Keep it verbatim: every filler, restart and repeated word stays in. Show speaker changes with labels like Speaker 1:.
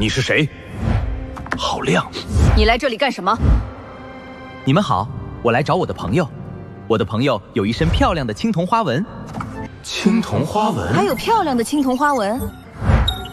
Speaker 1: 你是谁？好亮！
Speaker 2: 你来这里干什么？
Speaker 3: 你们好，我来找我的朋友。我的朋友有一身漂亮的青铜花纹。
Speaker 1: 青铜花纹？
Speaker 2: 还有漂亮的青铜花纹？